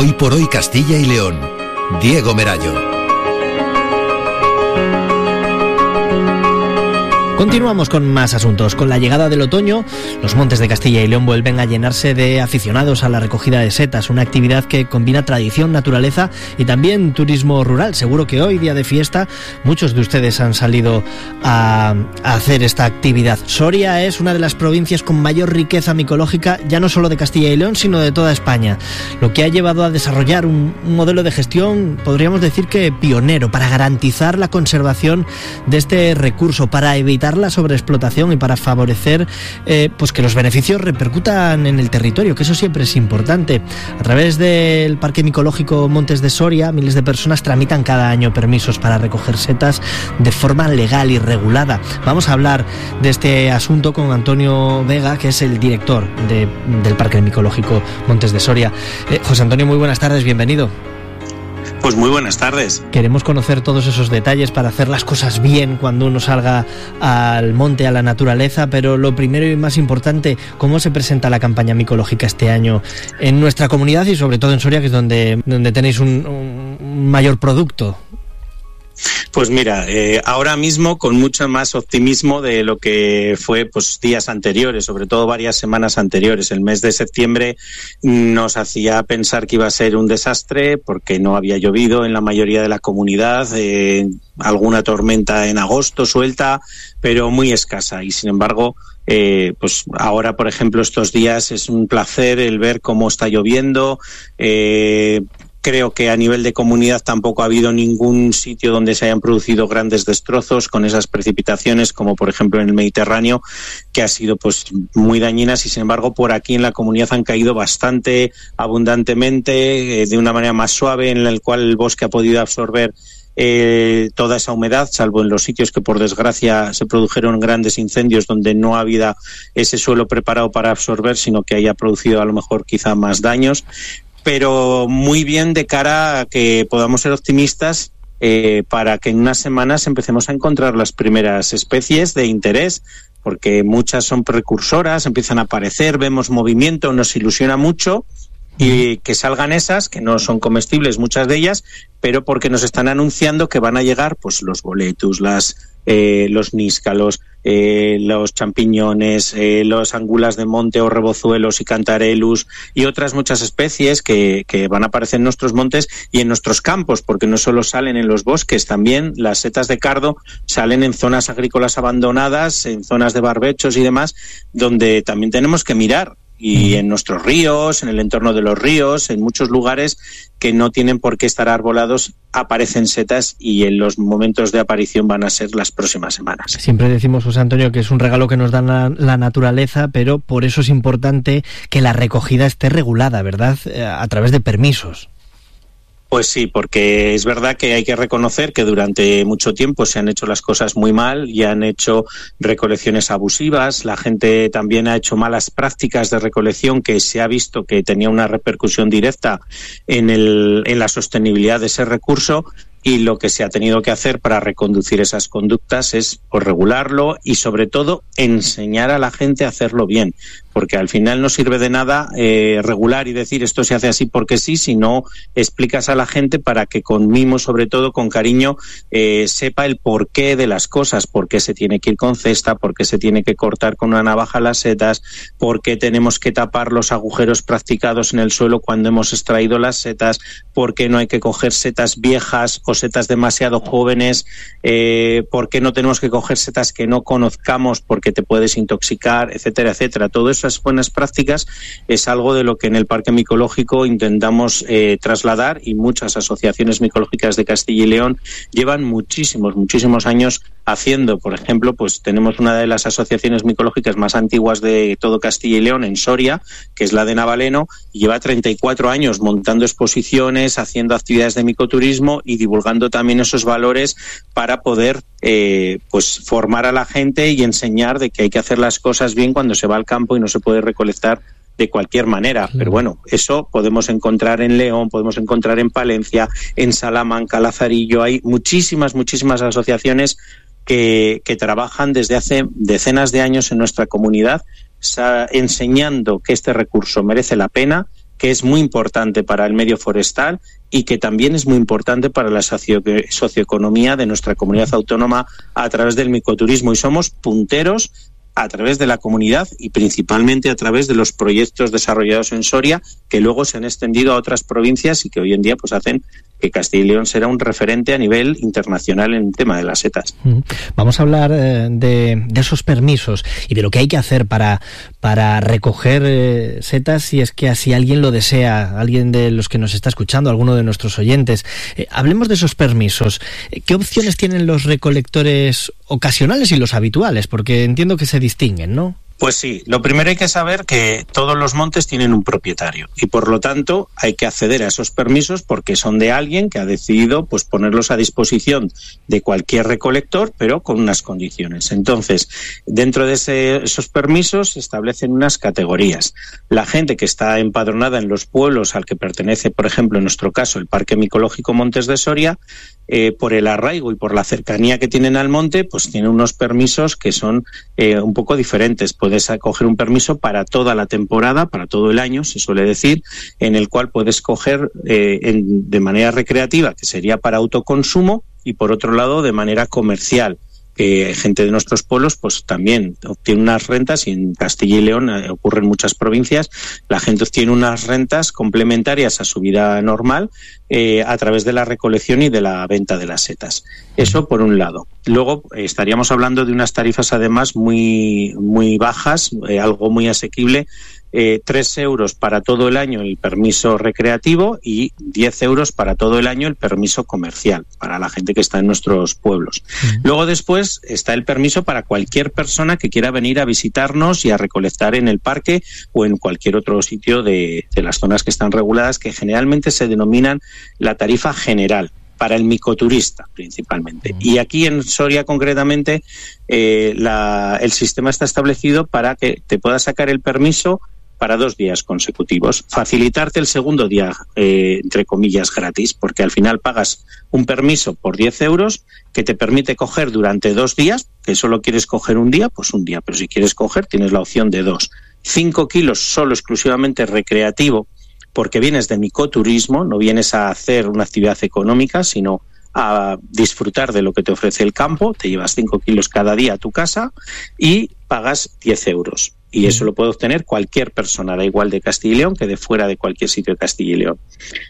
Hoy por hoy Castilla y León. Diego Merallo. Continuamos con más asuntos. Con la llegada del otoño, los montes de Castilla y León vuelven a llenarse de aficionados a la recogida de setas, una actividad que combina tradición, naturaleza y también turismo rural. Seguro que hoy, día de fiesta, muchos de ustedes han salido a hacer esta actividad. Soria es una de las provincias con mayor riqueza micológica, ya no solo de Castilla y León, sino de toda España, lo que ha llevado a desarrollar un modelo de gestión, podríamos decir que pionero, para garantizar la conservación de este recurso, para evitar la sobreexplotación y para favorecer pues que los beneficios repercutan en el territorio, que eso siempre es importante. A través del Parque Micológico Montes de Soria, miles de personas tramitan cada año permisos para recoger setas de forma legal y regulada. Vamos a hablar de este asunto con Antonio Vega, que es el director del Parque Micológico Montes de Soria. José Antonio, muy buenas tardes, bienvenido. Pues muy buenas tardes. Queremos conocer todos esos detalles para hacer las cosas bien cuando uno salga al monte, a la naturaleza, pero lo primero y más importante, ¿cómo se presenta la campaña micológica este año en nuestra comunidad y sobre todo en Soria, que es donde tenéis un mayor producto? Pues mira, ahora mismo con mucho más optimismo de lo que fue pues días anteriores, sobre todo varias semanas anteriores. El mes de septiembre nos hacía pensar que iba a ser un desastre porque no había llovido en la mayoría de la comunidad, alguna tormenta en agosto suelta, pero muy escasa, y sin embargo pues ahora, por ejemplo, estos días es un placer el ver cómo está lloviendo. Creo que a nivel de comunidad tampoco ha habido ningún sitio donde se hayan producido grandes destrozos con esas precipitaciones, como por ejemplo en el Mediterráneo, que ha sido pues muy dañinas, y sin embargo por aquí en la comunidad han caído bastante abundantemente, de una manera más suave, en la cual el bosque ha podido absorber toda esa humedad, salvo en los sitios que por desgracia se produjeron grandes incendios donde no había ese suelo preparado para absorber, sino que haya producido a lo mejor quizá más daños. Pero muy bien de cara a que podamos ser optimistas para que en unas semanas empecemos a encontrar las primeras especies de interés, porque muchas son precursoras, empiezan a aparecer, vemos movimiento, nos ilusiona mucho, y que salgan esas, que no son comestibles muchas de ellas, pero porque nos están anunciando que van a llegar pues los boletus, los níscalos, los champiñones, los angulas de monte o rebozuelos y cantarellus y otras muchas especies que van a aparecer en nuestros montes y en nuestros campos, porque no solo salen en los bosques, también las setas de cardo salen en zonas agrícolas abandonadas, en zonas de barbechos y demás, donde también tenemos que mirar. Y en nuestros ríos, en el entorno de los ríos, en muchos lugares que no tienen por qué estar arbolados, aparecen setas, y en los momentos de aparición van a ser las próximas semanas. Siempre decimos, José Antonio, que es un regalo que nos da la naturaleza, pero por eso es importante que la recogida esté regulada, ¿verdad? A través de permisos. Pues sí, porque es verdad que hay que reconocer que durante mucho tiempo se han hecho las cosas muy mal y han hecho recolecciones abusivas. La gente también ha hecho malas prácticas de recolección que se ha visto que tenía una repercusión directa en la sostenibilidad de ese recurso. Y lo que se ha tenido que hacer para reconducir esas conductas es pues, regularlo y, sobre todo, enseñar a la gente a hacerlo bien. Porque al final no sirve de nada regular y decir esto se hace así porque sí, si no explicas a la gente para que con mimo, sobre todo con cariño, sepa el porqué de las cosas, por qué se tiene que ir con cesta, por qué se tiene que cortar con una navaja las setas, por qué tenemos que tapar los agujeros practicados en el suelo cuando hemos extraído las setas, por qué no hay que coger setas viejas o setas demasiado jóvenes, por qué no tenemos que coger setas que no conozcamos porque te puedes intoxicar, etcétera, etcétera. Todo eso, esas buenas prácticas, es algo de lo que en el Parque Micológico intentamos trasladar, y muchas asociaciones micológicas de Castilla y León llevan muchísimos años haciendo. Por ejemplo, pues tenemos una de las asociaciones micológicas más antiguas de todo Castilla y León en Soria, que es la de Navaleno, y lleva 34 años montando exposiciones, haciendo actividades de micoturismo y divulgando también esos valores para poder pues formar a la gente y enseñar de que hay que hacer las cosas bien cuando se va al campo y no se puede recolectar de cualquier manera. Pero bueno, eso podemos encontrar en León, podemos encontrar en Palencia, en Salamanca, Lazarillo. Hay muchísimas asociaciones que trabajan desde hace decenas de años en nuestra comunidad, enseñando que este recurso merece la pena, que es muy importante para el medio forestal y que también es muy importante para la socioeconomía de nuestra comunidad autónoma a través del micoturismo, y somos punteros a través de la comunidad y principalmente a través de los proyectos desarrollados en Soria, que luego se han extendido a otras provincias y que hoy en día pues hacen que Castilla y León será un referente a nivel internacional en el tema de las setas. Vamos a hablar de esos permisos y de lo que hay que hacer para recoger setas, si es que así alguien lo desea, alguien de los que nos está escuchando, alguno de nuestros oyentes. Hablemos de esos permisos. ¿Qué opciones tienen los recolectores ocasionales y los habituales? Porque entiendo que se distinguen, ¿no? Pues sí, lo primero hay que saber que todos los montes tienen un propietario y por lo tanto hay que acceder a esos permisos porque son de alguien que ha decidido pues ponerlos a disposición de cualquier recolector, pero con unas condiciones. Entonces, dentro de esos permisos se establecen unas categorías. La gente que está empadronada en los pueblos al que pertenece, por ejemplo, en nuestro caso, el Parque Micológico Montes de Soria, por el arraigo y por la cercanía que tienen al monte, pues tienen unos permisos que son un poco diferentes. Puedes coger un permiso para toda la temporada, para todo el año, se suele decir, en el cual puedes coger de manera recreativa, que sería para autoconsumo, y por otro lado de manera comercial, que gente de nuestros pueblos pues también obtiene unas rentas, y en Castilla y León ocurre en muchas provincias, la gente obtiene unas rentas complementarias a su vida normal a través de la recolección y de la venta de las setas. Eso por un lado. Luego estaríamos hablando de unas tarifas además muy bajas, algo muy asequible. 3 euros para todo el año el permiso recreativo y 10 euros para todo el año el permiso comercial para la gente que está en nuestros pueblos. Luego después está el permiso para cualquier persona que quiera venir a visitarnos y a recolectar en el parque o en cualquier otro sitio de las zonas que están reguladas, que generalmente se denominan la tarifa general, para el micoturista principalmente. Y aquí en Soria concretamente el sistema está establecido para que te puedas sacar el permiso para 2 días consecutivos, facilitarte el segundo día, entre comillas, gratis, porque al final pagas un permiso por 10 euros que te permite coger durante 2 días, que solo quieres coger un día, pues un día, pero si quieres coger tienes la opción de 2. 5 kilos solo exclusivamente recreativo, porque vienes de micoturismo, no vienes a hacer una actividad económica, sino a disfrutar de lo que te ofrece el campo. Te llevas 5 kilos cada día a tu casa y pagas 10 euros. Y eso lo puede obtener cualquier persona, da igual de Castilla y León que de fuera de cualquier sitio de Castilla y León.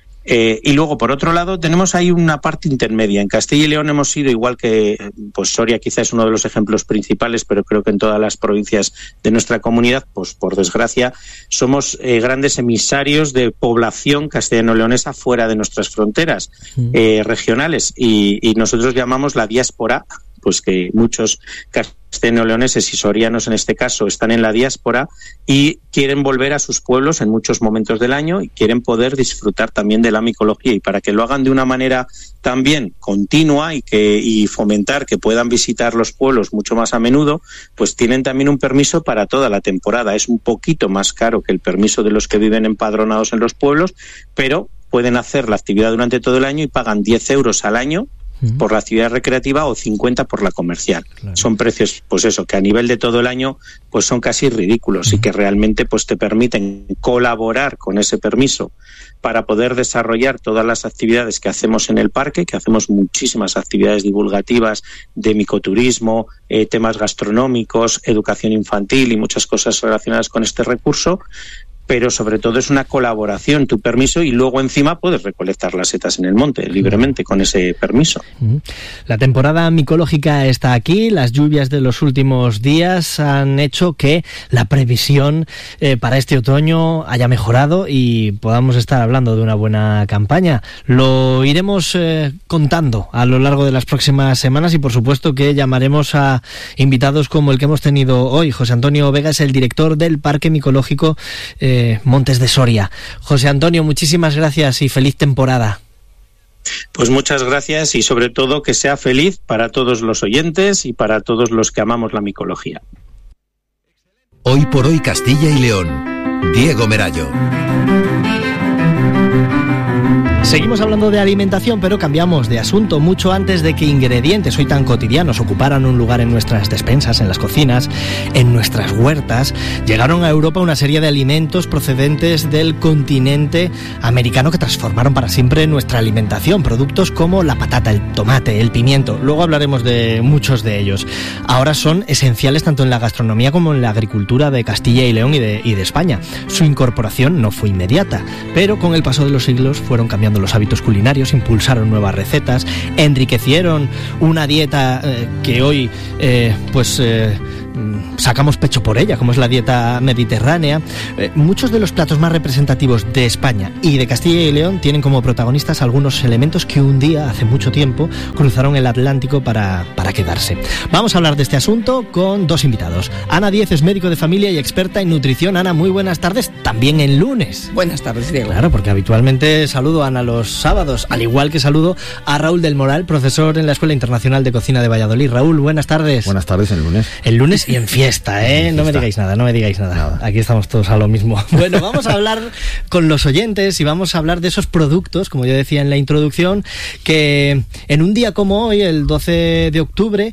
Y luego, por otro lado, tenemos ahí una parte intermedia. En Castilla y León hemos sido, igual que pues Soria quizá es uno de los ejemplos principales, pero creo que en todas las provincias de nuestra comunidad, pues por desgracia, somos grandes emisarios de población castellano-leonesa fuera de nuestras fronteras regionales. Y nosotros llamamos la diáspora, pues que muchos castellano-leoneses y sorianos en este caso están en la diáspora y quieren volver a sus pueblos en muchos momentos del año y quieren poder disfrutar también de la micología, y para que lo hagan de una manera también continua y fomentar que puedan visitar los pueblos mucho más a menudo, pues tienen también un permiso para toda la temporada. Es un poquito más caro que el permiso de los que viven empadronados en los pueblos, pero pueden hacer la actividad durante todo el año y pagan 10 euros al año por la actividad recreativa o 50 por la comercial. Claro. Son precios, pues eso, que a nivel de todo el año pues son casi ridículos y que realmente pues te permiten colaborar con ese permiso para poder desarrollar todas las actividades que hacemos en el parque, que hacemos muchísimas actividades divulgativas de micoturismo, temas gastronómicos, educación infantil y muchas cosas relacionadas con este recurso. Pero sobre todo es una colaboración, tu permiso, y luego encima puedes recolectar las setas en el monte libremente con ese permiso. La temporada micológica está aquí, las lluvias de los últimos días han hecho que la previsión para este otoño haya mejorado y podamos estar hablando de una buena campaña. Lo iremos contando a lo largo de las próximas semanas y por supuesto que llamaremos a invitados como el que hemos tenido hoy. José Antonio Vega es el director del Parque Micológico Montes de Soria. José Antonio, muchísimas gracias y feliz temporada. Pues muchas gracias y sobre todo que sea feliz para todos los oyentes y para todos los que amamos la micología. Hoy por hoy Castilla y León. Diego Merallo. Seguimos hablando de alimentación, pero cambiamos de asunto. Mucho antes de que ingredientes hoy tan cotidianos ocuparan un lugar en nuestras despensas, en las cocinas, en nuestras huertas, llegaron a Europa una serie de alimentos procedentes del continente americano que transformaron para siempre nuestra alimentación. Productos como la patata, el tomate, el pimiento. Luego hablaremos de muchos de ellos. Ahora son esenciales tanto en la gastronomía como en la agricultura de Castilla y León y de España. Su incorporación no fue inmediata, pero con el paso de los siglos fueron cambiando los hábitos culinarios, impulsaron nuevas recetas, enriquecieron una dieta que hoy sacamos pecho por ella, como es la dieta mediterránea. Muchos de los platos más representativos de España y de Castilla y León tienen como protagonistas algunos elementos que un día, hace mucho tiempo, cruzaron el Atlántico para quedarse. Vamos a hablar de este asunto con dos invitados. Ana Díez es médico de familia y experta en nutrición. Ana, muy buenas tardes, también en lunes. Buenas tardes, Diego. Claro, porque habitualmente saludo a Ana los sábados, al igual que saludo a Raúl del Moral, profesor en la Escuela Internacional de Cocina de Valladolid. Raúl, buenas tardes. Buenas tardes, en lunes. El lunes y en fiesta, ¿eh? No me digáis nada. Aquí estamos todos a lo mismo. Bueno, vamos a hablar con los oyentes y vamos a hablar de esos productos, como yo decía en la introducción, que en un día como hoy, el 12 de octubre,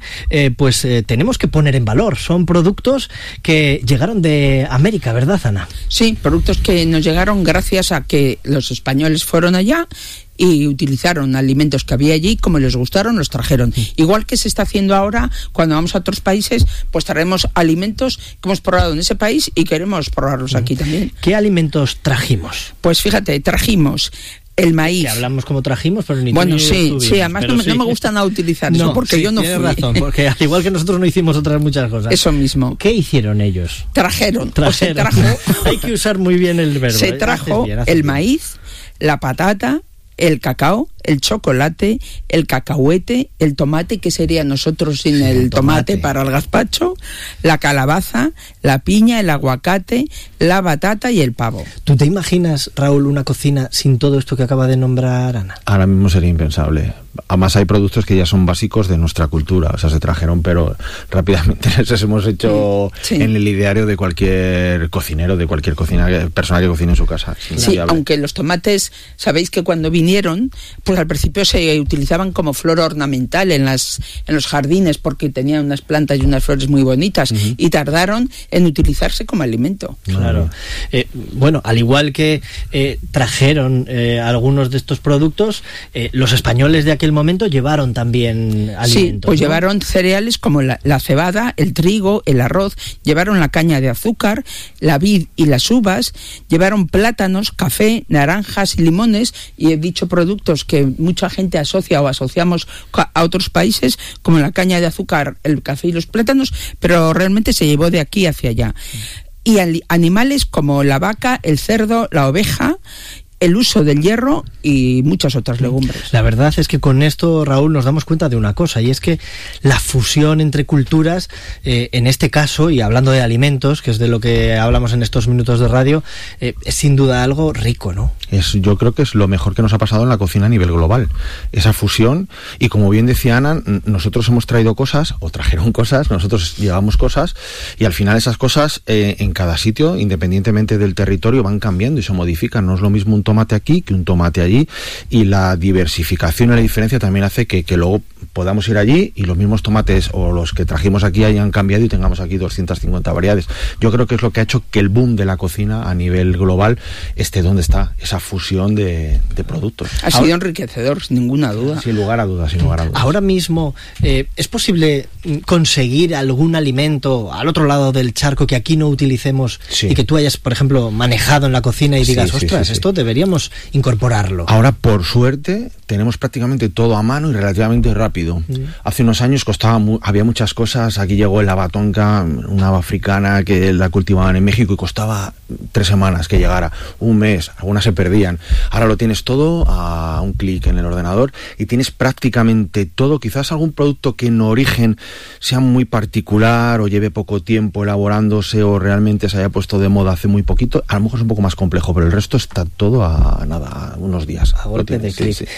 tenemos que poner en valor. Son productos que llegaron de América, ¿verdad, Ana? Sí, productos que nos llegaron gracias a que los españoles fueron allá y utilizaron alimentos que había allí, como les gustaron, los trajeron. Igual que se está haciendo ahora, cuando vamos a otros países, pues traemos alimentos que hemos probado en ese país y queremos probarlos aquí también. ¿Qué alimentos trajimos? Pues fíjate, trajimos el maíz. Que hablamos como trajimos, pero ni bueno, tú ni sí, estuvimos, sí, además no me gusta nada utilizar eso, porque sí, yo no tienes fui. razón, porque al igual que nosotros no hicimos otras muchas cosas. Eso mismo. ¿Qué hicieron ellos? Trajeron. O se trajo. Hay que usar muy bien el verbo. Se trajo el maíz, la patata, el cacao, el chocolate, el cacahuete, el tomate, que sería nosotros sin el tomate para el gazpacho, la calabaza, la piña, el aguacate, la batata y el pavo. ¿Tú te imaginas, Raúl, una cocina sin todo esto que acaba de nombrar Ana? Ahora mismo sería impensable. Además hay productos que ya son básicos de nuestra cultura, o sea, se trajeron, pero rápidamente les hemos hecho en el ideario de cualquier cocinero, de cualquier persona que cocine en su casa. Sí, aunque los tomates, sabéis que cuando vinieron, pues al principio se utilizaban como flor ornamental en los jardines, porque tenían unas plantas y unas flores muy bonitas, y tardaron en utilizarse como alimento. Claro. Bueno, al igual que trajeron algunos de estos productos, los españoles de aquel momento llevaron también alimentos. Sí, pues ¿no? Llevaron cereales como la cebada, el trigo, el arroz, llevaron la caña de azúcar, la vid y las uvas, llevaron plátanos, café, naranjas y limones, y he dicho productos que mucha gente asocia o asociamos a otros países, como la caña de azúcar, el café y los plátanos, pero realmente se llevó de aquí hacia allá. Y animales como la vaca, el cerdo, la oveja, el uso del hierro y muchas otras legumbres. La verdad es que con esto, Raúl, nos damos cuenta de una cosa, y es que la fusión entre culturas, en este caso, y hablando de alimentos, que es de lo que hablamos en estos minutos de radio, es sin duda algo rico, ¿no? Yo creo que es lo mejor que nos ha pasado en la cocina a nivel global, esa fusión, y como bien decía Ana, nosotros hemos traído cosas, o trajeron cosas, nosotros llevamos cosas, y al final esas cosas en cada sitio, independientemente del territorio, van cambiando y se modifican. No es lo mismo un tomate aquí que un tomate allí, y la diversificación y la diferencia también hace que luego podamos ir allí y los mismos tomates o los que trajimos aquí hayan cambiado y tengamos aquí 250 variedades. Yo creo que es lo que ha hecho que el boom de la cocina a nivel global esté donde está, esa fusión de productos. Ha sido enriquecedor, sin ninguna duda. Sin lugar a dudas. Ahora mismo, ¿es posible conseguir algún alimento al otro lado del charco que aquí no utilicemos y que tú hayas, por ejemplo, manejado en la cocina y digas, ostras, esto deberíamos incorporarlo? Ahora, por suerte, tenemos prácticamente todo a mano y relativamente rápido. Hace unos años había muchas cosas. Aquí llegó el abatonca, una ave africana que la cultivaban en México y costaba 3 semanas que llegara, un mes, algunas se perdían. Ahora lo tienes todo a un clic en el ordenador y tienes prácticamente todo. Quizás algún producto que en origen sea muy particular o lleve poco tiempo elaborándose o realmente se haya puesto de moda hace muy poquito, a lo mejor es un poco más complejo, pero el resto está todo a unos días. A golpe de clic. Sí.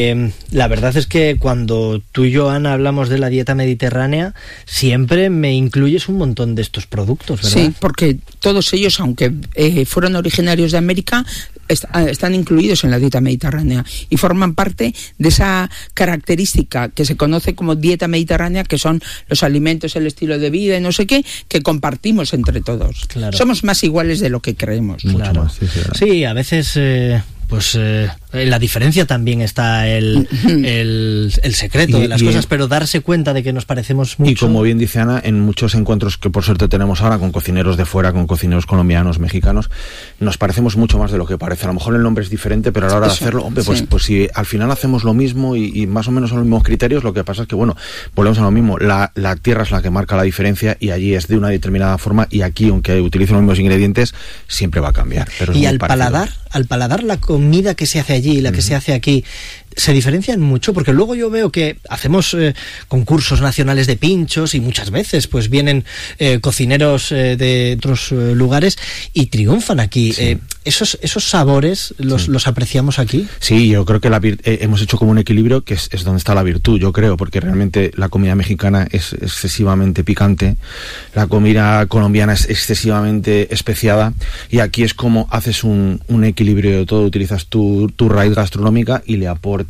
La verdad es que cuando tú y yo, Ana, hablamos de la dieta mediterránea, siempre me incluyes un montón de estos productos, ¿verdad? Sí, porque todos ellos, aunque fueron originarios de América, están incluidos en la dieta mediterránea y forman parte de esa característica que se conoce como dieta mediterránea, que son los alimentos, el estilo de vida y no sé qué, que compartimos entre todos. Claro. Somos más iguales de lo que creemos. Mucho más, sí, a veces... en la diferencia también está el secreto de las cosas, pero darse cuenta de que nos parecemos mucho. Y como bien dice Ana, en muchos encuentros que por suerte tenemos ahora con cocineros de fuera, con cocineros colombianos, mexicanos, nos parecemos mucho más de lo que parece. A lo mejor el nombre es diferente, pero a la hora de hacerlo, hombre, pues si al final hacemos lo mismo y más o menos son los mismos criterios, lo que pasa es que, bueno, volvemos a lo mismo. La tierra es la que marca la diferencia y allí es de una determinada forma y aquí, aunque utilicen los mismos ingredientes, siempre va a cambiar. Pero y al paladar, la comida que se hace allí y la que se hace aquí se diferencian mucho, porque luego yo veo que hacemos concursos nacionales de pinchos y muchas veces pues vienen cocineros de otros lugares y triunfan aquí. Sí. Esos sabores los apreciamos aquí. Sí, yo creo que hemos hecho como un equilibrio que es donde está la virtud, yo creo, porque realmente la comida mexicana es excesivamente picante, la comida colombiana es excesivamente especiada y aquí es como haces un equilibrio de todo, utilizas tu raíz gastronómica y le aportas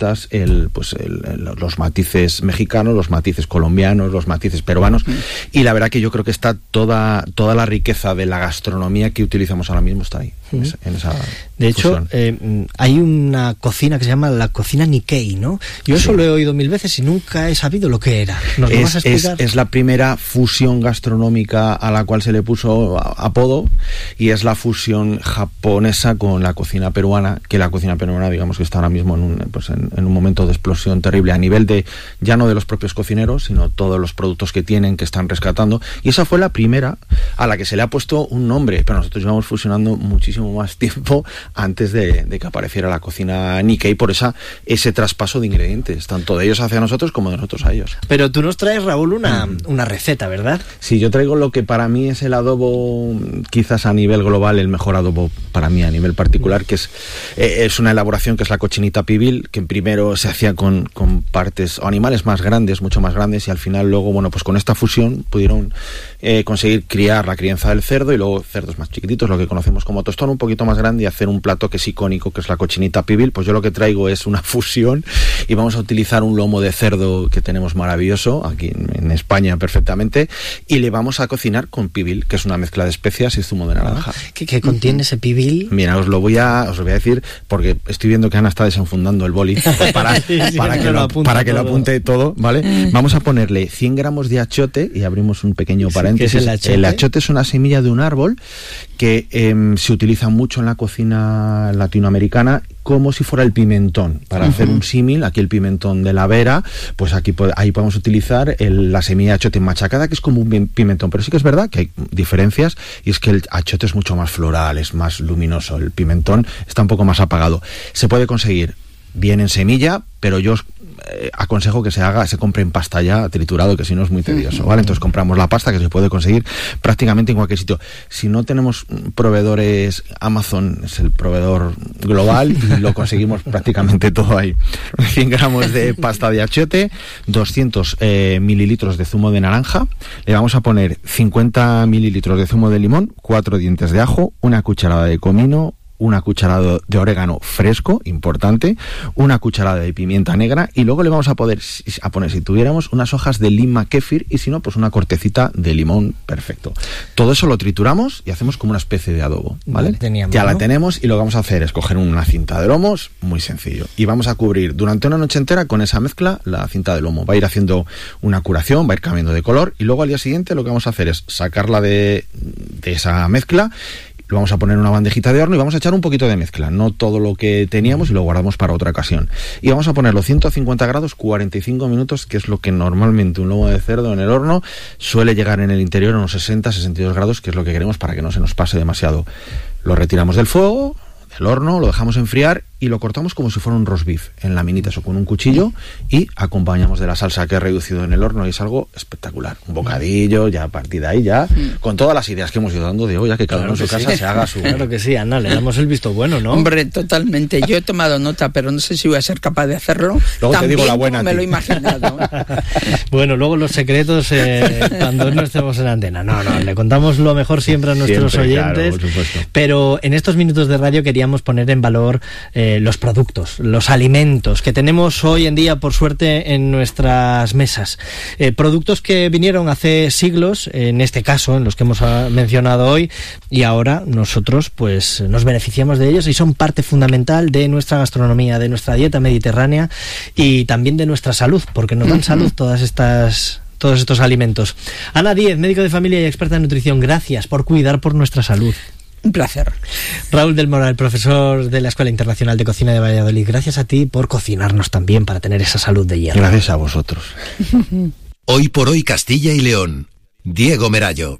los matices mexicanos, los matices colombianos, los matices peruanos y la verdad que yo creo que está toda la riqueza de la gastronomía que utilizamos ahora mismo está ahí. En esa de hecho, hay una cocina que se llama la cocina Nikkei, ¿no? Yo eso lo he oído 1000 veces y nunca he sabido lo que era. ¿Nos lo vas a explicar? Es la primera fusión gastronómica a la cual se le puso apodo y es la fusión japonesa con la cocina peruana, que la cocina peruana, digamos que está ahora mismo en un momento de explosión terrible a nivel de, ya no de los propios cocineros, sino todos los productos que tienen, que están rescatando, y esa fue la primera a la que se le ha puesto un nombre, pero nosotros llevamos fusionando muchísimo más tiempo antes de que apareciera la cocina Nikkei por ese traspaso de ingredientes, tanto de ellos hacia nosotros como de nosotros a ellos. Pero tú nos traes, Raúl, una receta, ¿verdad? Sí, yo traigo lo que para mí es el adobo, quizás a nivel global el mejor adobo para mí a nivel particular, que es una elaboración que es la cochinita pibil, que primero se hacía con partes o animales más grandes, mucho más grandes, y al final luego, bueno, pues con esta fusión pudieron conseguir criar la crianza del cerdo y luego cerdos más chiquititos, lo que conocemos como tostón, un poquito más grande, y hacer un plato que es icónico, que es la cochinita pibil. Pues yo lo que traigo es una fusión y vamos a utilizar un lomo de cerdo que tenemos maravilloso aquí en España perfectamente, y le vamos a cocinar con pibil, que es una mezcla de especias y zumo de naranja. ¿Qué contiene ese pibil? Mira, os lo voy a decir porque estoy viendo que Ana está desenfundando el boli para que lo apunte todo, ¿vale? Vamos a ponerle 100 gramos de achote y abrimos un pequeño paréntesis. ¿Qué es el achote? El achote es una semilla de un árbol que se utiliza mucho en la cocina latinoamericana como si fuera el pimentón. Para hacer un símil, aquí el pimentón de la Vera, pues ahí podemos utilizar la semilla de achote machacada, que es como un pimentón, pero sí que es verdad que hay diferencias, y es que el achote es mucho más floral, es más luminoso, el pimentón está un poco más apagado. Se puede conseguir bien en semilla, pero yo os aconsejo que se compre en pasta ya triturado, que si no es muy tedioso, ¿vale? Entonces compramos la pasta, que se puede conseguir prácticamente en cualquier sitio. Si no tenemos proveedores, Amazon es el proveedor global y lo conseguimos prácticamente todo ahí. 100 gramos de pasta de achote, 200 mililitros de zumo de naranja, le vamos a poner 50 mililitros de zumo de limón, 4 dientes de ajo, una cucharada de comino, una cucharada de orégano fresco, importante, una cucharada de pimienta negra, y luego le vamos a poner, si tuviéramos, unas hojas de lima kéfir, y si no, pues una cortecita de limón, perfecto. Todo eso lo trituramos y hacemos como una especie de adobo, ¿vale? La tenemos, y lo que vamos a hacer es coger una cinta de lomos, muy sencillo, y vamos a cubrir durante una noche entera con esa mezcla la cinta de lomo. Va a ir haciendo una curación, va a ir cambiando de color, y luego al día siguiente lo que vamos a hacer es sacarla de esa mezcla. Lo vamos a poner en una bandejita de horno y vamos a echar un poquito de mezcla, no todo lo que teníamos, y lo guardamos para otra ocasión. Y vamos a ponerlo 150 grados, 45 minutos, que es lo que normalmente un lomo de cerdo en el horno suele llegar en el interior a unos 60-62 grados, que es lo que queremos para que no se nos pase demasiado. Lo retiramos del fuego, del horno, lo dejamos enfriar y lo cortamos como si fuera un roast beef en laminitas o con un cuchillo y acompañamos de la salsa que he reducido en el horno y es algo espectacular. Un bocadillo, ya a partir de ahí ya, con todas las ideas que hemos ido dando de hoy, ya que cada uno en su casa se haga su... Claro que sí, Ana, le damos el visto bueno, ¿no? Hombre, totalmente. Yo he tomado nota, pero no sé si voy a ser capaz de hacerlo. Luego También te digo la buena. me lo he imaginado. Bueno, luego los secretos cuando no estemos en antena. No, le contamos lo mejor siempre a nuestros oyentes. Claro, por supuesto. Pero en estos minutos de radio queríamos poner en valor los productos, los alimentos que tenemos hoy en día, por suerte, en nuestras mesas. Productos que vinieron hace siglos, en este caso, en los que hemos mencionado hoy, y ahora nosotros pues nos beneficiamos de ellos y son parte fundamental de nuestra gastronomía, de nuestra dieta mediterránea y también de nuestra salud, porque nos dan salud todos estos alimentos. Ana Díez, médico de familia y experta en nutrición, gracias por cuidar por nuestra salud. Un placer. Raúl del Moral, profesor de la Escuela Internacional de Cocina de Valladolid, gracias a ti por cocinarnos también para tener esa salud de hierro. Gracias a vosotros. Hoy por hoy Castilla y León. Diego Merallo.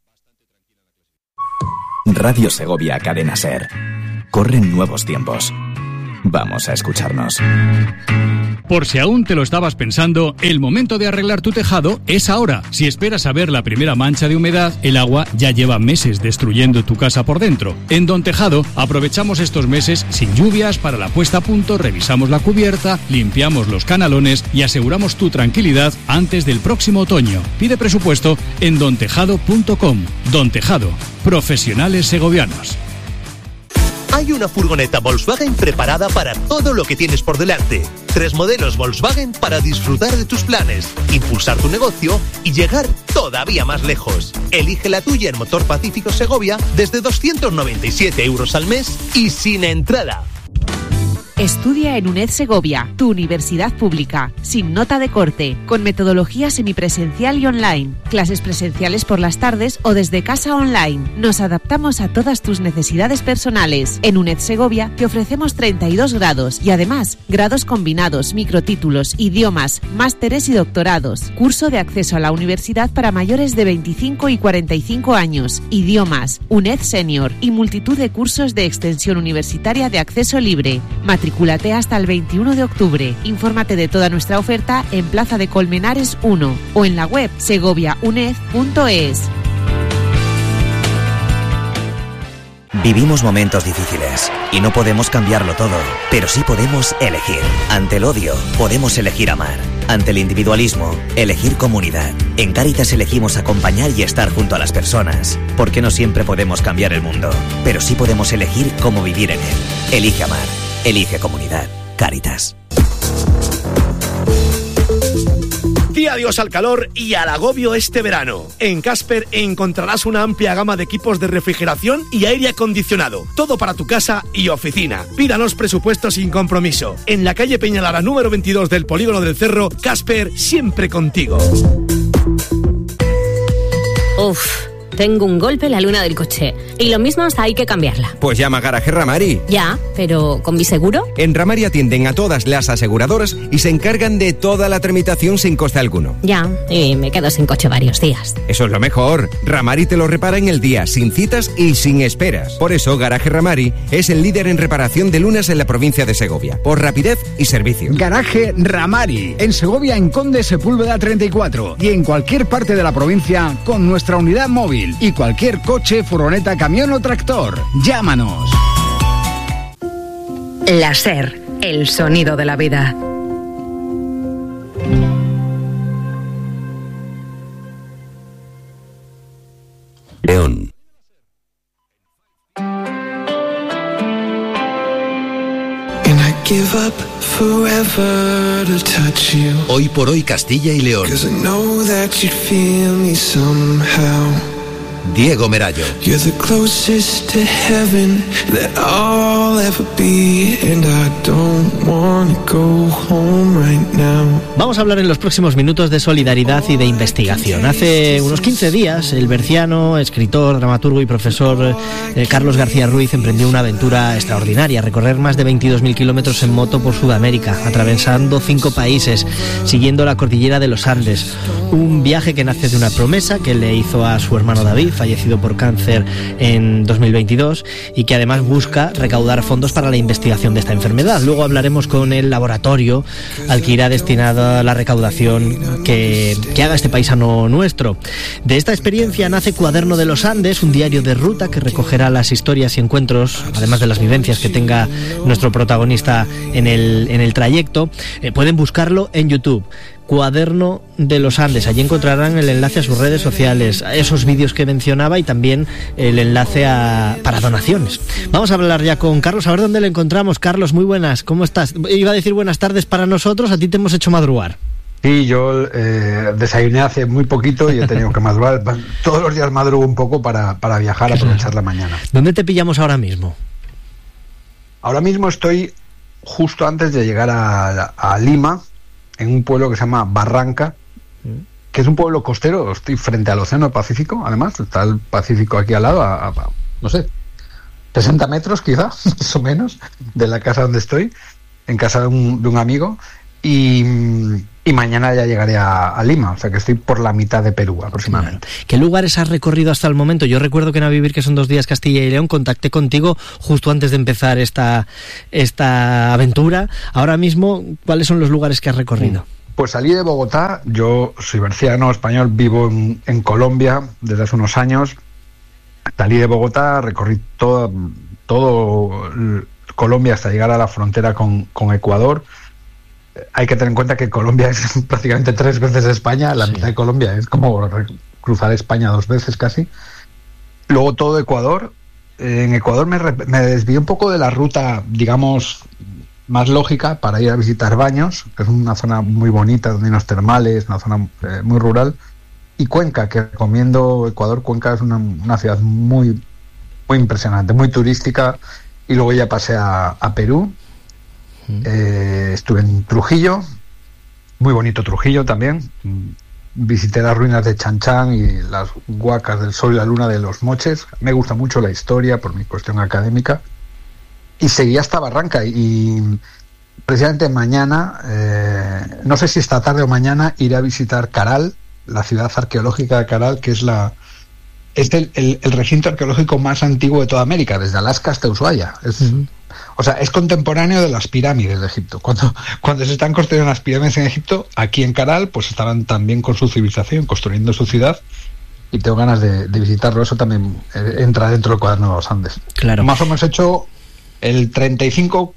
Radio Segovia Cadena Ser. Corren nuevos tiempos. Vamos a escucharnos. Por si aún te lo estabas pensando, el momento de arreglar tu tejado es ahora. Si esperas a ver la primera mancha de humedad, el agua ya lleva meses destruyendo tu casa por dentro. En Don Tejado aprovechamos estos meses sin lluvias para la puesta a punto, revisamos la cubierta, limpiamos los canalones y aseguramos tu tranquilidad antes del próximo otoño. Pide presupuesto en dontejado.com. Don Tejado, profesionales segovianos. Hay una furgoneta Volkswagen preparada para todo lo que tienes por delante. 3 modelos Volkswagen para disfrutar de tus planes, impulsar tu negocio y llegar todavía más lejos. Elige la tuya en Motor Pacífico Segovia desde 297 euros al mes y sin entrada. Estudia en UNED Segovia, tu universidad pública, sin nota de corte, con metodología semipresencial y online, clases presenciales por las tardes o desde casa online. Nos adaptamos a todas tus necesidades personales. En UNED Segovia te ofrecemos 32 grados y además grados combinados, microtítulos, idiomas, másteres y doctorados. Curso de acceso a la universidad para mayores de 25 y 45 años, idiomas, UNED Senior y multitud de cursos de extensión universitaria de acceso libre. Matricúlate hasta el 21 de octubre. Infórmate de toda nuestra oferta en Plaza de Colmenares 1 o en la web segoviauned.es. Vivimos momentos difíciles y no podemos cambiarlo todo, pero sí podemos elegir. Ante el odio, podemos elegir amar. Ante el individualismo, elegir comunidad. En Cáritas elegimos acompañar y estar junto a las personas, porque no siempre podemos cambiar el mundo, pero sí podemos elegir cómo vivir en él. Elige amar. Elige comunidad. Cáritas. Di adiós al calor y al agobio este verano. En Casper encontrarás una amplia gama de equipos de refrigeración y aire acondicionado. Todo para tu casa y oficina. Pídanos presupuestos sin compromiso. En la calle Peñalara número 22 del Polígono del Cerro, Casper, siempre contigo. Uf, tengo un golpe en la luna del coche. Y lo mismo hasta hay que cambiarla. Pues llama a Garaje Ramari. Ya, pero ¿con mi seguro? En Ramari atienden a todas las aseguradoras y se encargan de toda la tramitación sin coste alguno. Ya, y me quedo sin coche varios días. Eso es lo mejor. Ramari te lo repara en el día, sin citas y sin esperas. Por eso Garaje Ramari es el líder en reparación de lunas en la provincia de Segovia, por rapidez y servicio. Garaje Ramari, en Segovia, en Conde Sepúlveda 34 y en cualquier parte de la provincia con nuestra unidad móvil y cualquier coche, furgoneta, camión o tractor. Llámanos. La SER, el sonido de la vida. León. Hoy por hoy Castilla y León. Diego Merallo. Vamos a hablar en los próximos minutos de solidaridad y de investigación. Hace unos 15 días, el berciano, escritor, dramaturgo y profesor Carlos García Ruiz emprendió una aventura extraordinaria: recorrer más de 22.000 kilómetros en moto por Sudamérica, atravesando 5 países, siguiendo la cordillera de los Andes. Un viaje que nace de una promesa que le hizo a su hermano David, fallecido por cáncer en 2022 y que además busca recaudar fondos para la investigación de esta enfermedad. Luego hablaremos con el laboratorio al que irá destinada la recaudación que haga este paisano nuestro. De esta experiencia nace Cuaderno de los Andes, un diario de ruta que recogerá las historias y encuentros, además de las vivencias que tenga nuestro protagonista en el trayecto. Pueden buscarlo en YouTube. Cuaderno de los Andes, allí encontrarán el enlace a sus redes sociales, a esos vídeos que mencionaba y también el enlace para donaciones. Vamos a hablar ya con Carlos, a ver dónde le encontramos. Carlos, muy buenas, ¿cómo estás? Iba a decir buenas tardes para nosotros, a ti te hemos hecho madrugar. Sí, yo desayuné hace muy poquito y he tenido que madrugar. Todos los días madrugo un poco para viajar, aprovechar la mañana. ¿Dónde te pillamos ahora mismo? Ahora mismo estoy justo antes de llegar a Lima, en un pueblo que se llama Barranca, que es un pueblo costero. Estoy frente al Océano Pacífico, además, está el Pacífico aquí al lado, no sé, 60 metros quizá, más o menos, de la casa donde estoy, en casa de un amigo, y mañana ya llegaré a Lima, o sea que estoy por la mitad de Perú aproximadamente. Claro. ¿Qué lugares has recorrido hasta el momento? Yo recuerdo que en A Vivir, que son 2 días Castilla y León, contacté contigo justo antes de empezar esta aventura. Ahora mismo, ¿cuáles son los lugares que has recorrido? Pues salí de Bogotá, yo soy berciano español, vivo en Colombia desde hace unos años. Salí de Bogotá, recorrí todo Colombia hasta llegar a la frontera con Ecuador. Hay que tener en cuenta que Colombia es prácticamente 3 veces España, la mitad de Colombia es como cruzar España 2 veces casi. Luego todo Ecuador. En Ecuador me desvié un poco de la ruta, digamos, más lógica para ir a visitar Baños, que es una zona muy bonita, donde hay unos termales, una zona muy rural. Y Cuenca, que recomiendo Ecuador. Cuenca es una ciudad muy, muy impresionante, muy turística. Y luego ya pasé a Perú. Estuve en Trujillo, muy bonito Trujillo también. Visité las ruinas de Chan Chan y las huacas del Sol y la Luna de los Moches. Me gusta mucho la historia por mi cuestión académica. Y seguí hasta Barranca y precisamente mañana, no sé si esta tarde o mañana, iré a visitar Caral, la ciudad arqueológica de Caral, que es el recinto arqueológico más antiguo de toda América, desde Alaska hasta Ushuaia. O sea, es contemporáneo de las pirámides de Egipto. Cuando se están construyendo las pirámides en Egipto, aquí en Caral, pues estaban también con su civilización, construyendo su ciudad, y tengo ganas de visitarlo. Eso también entra dentro del Cuaderno de los Andes. Claro. Más o menos he hecho el 35%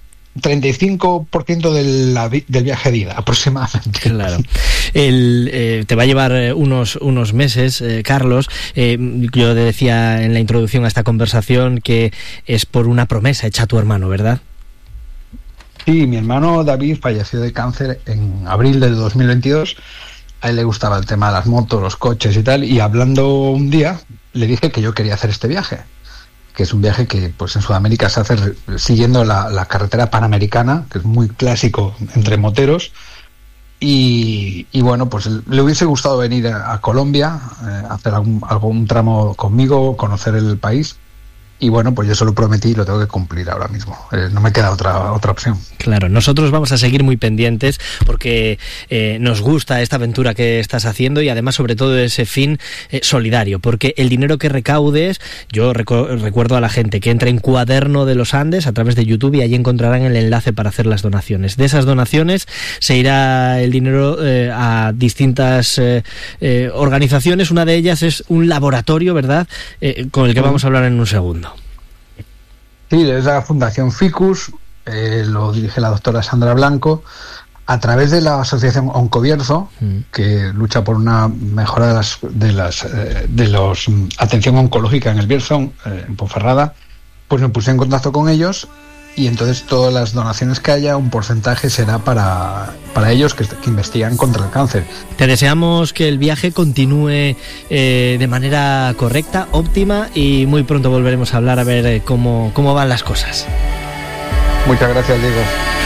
del viaje de ida, aproximadamente. Claro. Te va a llevar unos meses, Carlos. Yo decía en la introducción a esta conversación que es por una promesa hecha a tu hermano, ¿verdad? Sí, mi hermano David falleció de cáncer en abril del 2022. A él le gustaba el tema de las motos, los coches y tal, y hablando un día le dije que yo quería hacer este viaje, que es un viaje que pues en Sudamérica se hace siguiendo la carretera panamericana, que es muy clásico entre moteros, y bueno, pues le hubiese gustado venir a Colombia, hacer algún tramo conmigo, conocer el país. Y bueno, pues yo se lo prometí y lo tengo que cumplir ahora mismo. No me queda otra opción. Claro, nosotros vamos a seguir muy pendientes porque nos gusta esta aventura que estás haciendo y además sobre todo ese fin solidario, porque el dinero que recaudes, yo recuerdo a la gente que entre en Cuaderno de los Andes a través de YouTube y allí encontrarán el enlace para hacer las donaciones. De esas donaciones se irá el dinero a distintas organizaciones. Una de ellas es un laboratorio, ¿verdad?, con el que vamos a hablar en un segundo. Sí, es la Fundación Ficus, lo dirige la doctora Sandra Blanco, a través de la asociación Oncobierzo, que lucha por una mejora de los atención oncológica en el Bierzo, en Ponferrada. Pues me puse en contacto con ellos y entonces todas las donaciones que haya, un porcentaje será para ellos que investigan contra el cáncer. Te deseamos que el viaje continúe de manera correcta, óptima, y muy pronto volveremos a hablar a ver cómo van las cosas. Muchas gracias, Diego.